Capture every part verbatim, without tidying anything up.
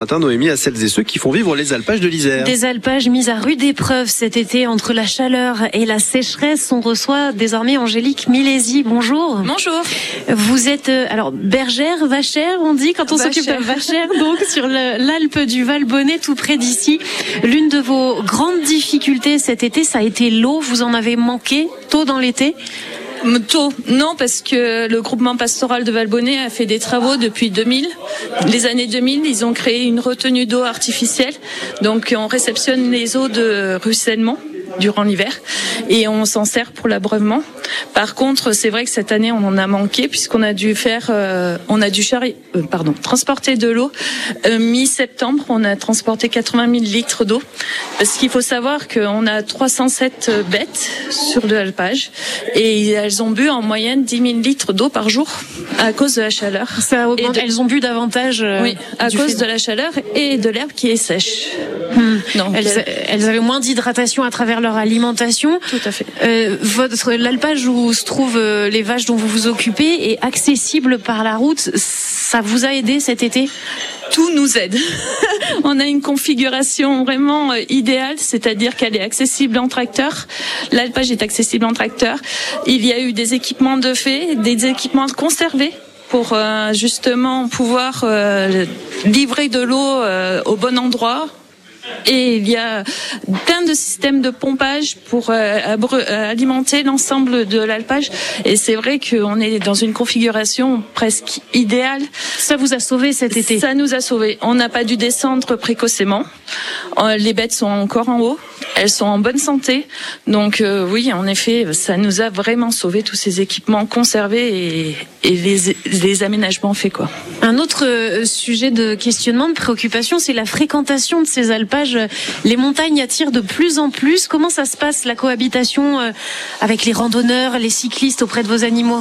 matin, Noémie, à celles et ceux qui font vivre les alpages de l'Isère. Des alpages mis à rude épreuve cet été entre la chaleur et la sécheresse. On reçoit désormais Angélique Milesi. Bonjour. Bonjour. Vous êtes alors bergère, vachère, on dit quand on s'occupe de vachère, donc sur le, l'Alpe du Valbonnet, tout près d'ici. L'une de vos grandes difficultés cet été, ça a été l'eau. Vous en avez manqué tôt dans l'été? Tôt, non, parce que le groupement pastoral de Valbonnet a fait des travaux depuis deux mille. Les années deux mille, ils ont créé une retenue d'eau artificielle. Donc on réceptionne les eaux de ruissellement durant l'hiver et on s'en sert pour l'abreuvement. Par contre, c'est vrai que cette année on en a manqué puisqu'on a dû faire, euh, on a dû charri- euh, pardon, transporter de l'eau. Euh, mi-septembre, on a transporté quatre-vingt mille litres d'eau. Parce qu'il faut savoir qu'on a trois cent sept bêtes sur de l'alpage et elles ont bu en moyenne dix mille litres d'eau par jour à cause de la chaleur. Ça augmente. De... Elles ont bu davantage. Euh, oui, à cause de la chaleur et de l'herbe qui est sèche. Hum. Donc, elles, elles avaient moins d'hydratation à travers leur alimentation. Tout à fait. Euh, votre l'alpage où se trouvent euh, les vaches dont vous vous occupez est accessible par la route. Ça vous a aidé cet été? Tout nous aide. On a une configuration vraiment euh, idéale, c'est-à-dire qu'elle est accessible en tracteur. L'alpage est accessible en tracteur. Il y a eu des équipements de fait, des équipements conservés pour euh, justement pouvoir euh, livrer de l'eau euh, au bon endroit. Et il y a plein de systèmes de pompage pour euh, abreu- euh, alimenter l'ensemble de l'alpage. Et c'est vrai qu'on est dans une configuration presque idéale. Ça vous a sauvé cet été? Ça nous a sauvé. On n'a pas dû descendre précocement. Euh, les bêtes sont encore en haut. Elles sont en bonne santé. Donc euh, oui, en effet, ça nous a vraiment sauvé tous ces équipements conservés et, et les, les aménagements faits, quoi. Un autre sujet de questionnement, de préoccupation, c'est la fréquentation de ces alpages. Les montagnes attirent de plus en plus. Comment ça se passe, la cohabitation avec les randonneurs, les cyclistes auprès de vos animaux?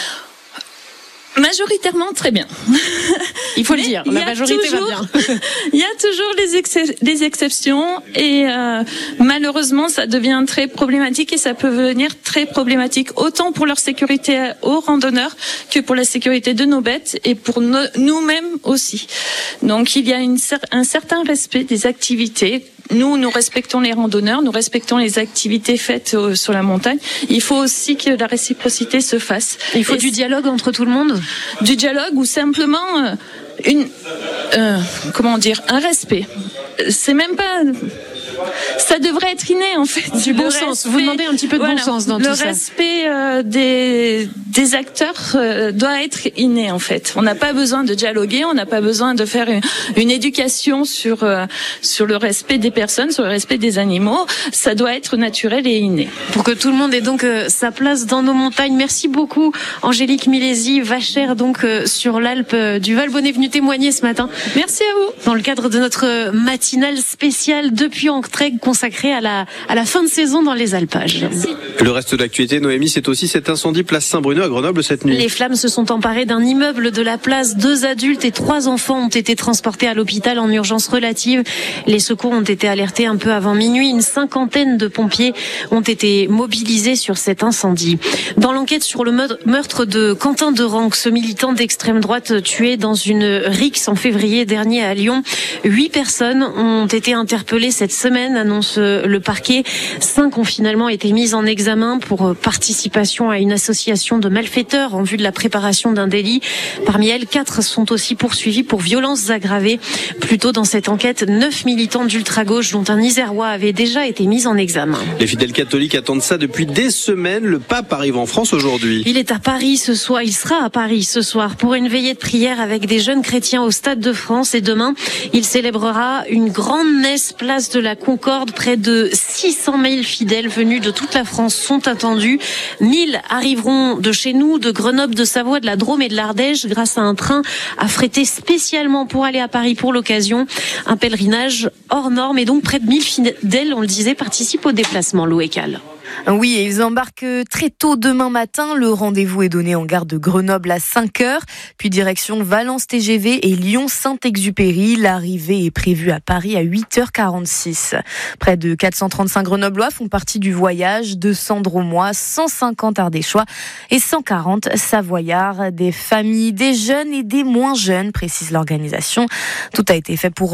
Majoritairement très bien. Il faut le dire, la majorité toujours, va bien. Il y a toujours des, ex- des exceptions et euh, malheureusement ça devient très problématique et ça peut devenir très problématique autant pour leur sécurité aux randonneurs que pour la sécurité de nos bêtes et pour no- nous-mêmes aussi. Donc il y a une cer- un certain respect des activités. Nous, nous respectons les randonneurs, nous respectons les activités faites euh, sur la montagne. Il faut aussi que la réciprocité se fasse. Il faut Et du dialogue entre tout le monde? Du dialogue ou simplement euh, une, euh, comment dire, un respect. C'est même pas... Ça devrait être inné, en fait. Du bon sens. Vous demandez un petit peu de voilà, bon sens dans tout ça. Le respect euh, des, des acteurs euh, doit être inné, en fait. On n'a pas besoin de dialoguer, on n'a pas besoin de faire une, une éducation sur, euh, sur le respect des personnes, sur le respect des animaux. Ça doit être naturel et inné. Pour que tout le monde ait donc euh, sa place dans nos montagnes. Merci beaucoup, Angélique Milesi, vachère donc euh, sur l'Alpe euh, du Valbonnet, venue témoigner ce matin. Merci à vous. Dans le cadre de notre matinale spéciale depuis Entraigue consacrée à la, à la fin de saison dans les alpages. Merci. Le reste de l'actualité, Noémie, c'est aussi cet incendie place Saint-Bruno à Grenoble cette nuit. Les flammes se sont emparées d'un immeuble de la place. Deux adultes et trois enfants ont été transportés à l'hôpital en urgence relative. Les secours ont été alertés un peu avant minuit. Une cinquantaine de pompiers ont été mobilisés sur cet incendie. Dans l'enquête sur le meurtre de Quentin Derenc, ce militant d'extrême droite tué dans une rixe en février dernier à Lyon, huit personnes ont été interpellées cette semaine, annonce le parquet. Cinq ont finalement été mises en examen pour participation à une association de malfaiteurs en vue de la préparation d'un délit. Parmi elles, quatre sont aussi poursuivis pour violences aggravées. Plus tôt dans cette enquête, neuf militants d'ultra-gauche, dont un Isérois, avaient déjà été mis en examen. Les fidèles catholiques attendent ça depuis des semaines. Le pape arrive en France aujourd'hui. Il est à Paris ce soir. Il sera à Paris ce soir pour une veillée de prière avec des jeunes chrétiens au Stade de France. Et demain, il célébrera une grande messe place de la Concorde. Près de six cent mille fidèles venus de toute la France sont attendus. mille arriveront de chez nous, de Grenoble, de Savoie, de la Drôme et de l'Ardèche grâce à un train affrété spécialement pour aller à Paris pour l'occasion. Un pèlerinage hors norme et donc près de mille fidèles, on le disait, participent au déplacement. Loécal. Oui, et ils embarquent très tôt demain matin. Le rendez-vous est donné en gare de Grenoble à cinq heures, puis direction Valence T G V et Lyon-Saint-Exupéry. L'arrivée est prévue à Paris à huit heures quarante-six. Près de quatre cent trente-cinq Grenoblois font partie du voyage, deux cents Drômois, cent cinquante Ardéchois et cent quarante Savoyards. Des familles, des jeunes et des moins jeunes, précise l'organisation. Tout a été fait pour